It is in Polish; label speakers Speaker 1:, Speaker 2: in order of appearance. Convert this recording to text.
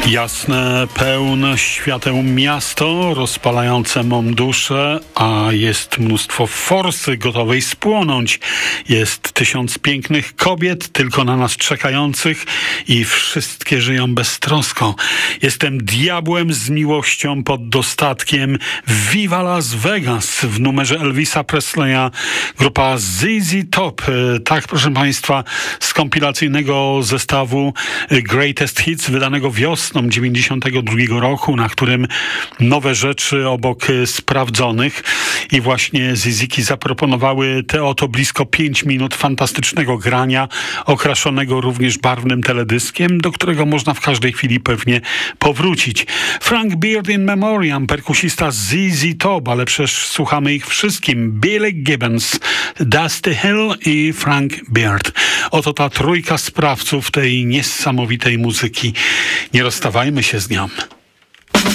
Speaker 1: Jasne, pełne świateł miasto, rozpalające mą duszę, a jest mnóstwo forsy gotowej spłonąć. Jest 1000 pięknych kobiet, tylko na nas czekających i wszystkie żyją beztrosko. Jestem diabłem z miłością pod dostatkiem. Viva Las Vegas w numerze Elvisa Presleya, grupa ZZ Top. Tak, proszę Państwa, z kompilacyjnego zestawu Greatest Hits wydanego wiosną 92 roku, na którym nowe rzeczy obok sprawdzonych i właśnie Ziziki zaproponowały te oto blisko 5 minut fantastycznego grania, okraszonego również barwnym teledyskiem, do którego można w każdej chwili pewnie powrócić. Frank Beard in Memoriam, perkusista ZZ Top, ale przecież słuchamy ich wszystkim. Billy Gibbons, Dusty Hill i Frank Beard. Oto ta trójka sprawców tej niesamowitej muzyki. Nie rozstawajmy się z nią.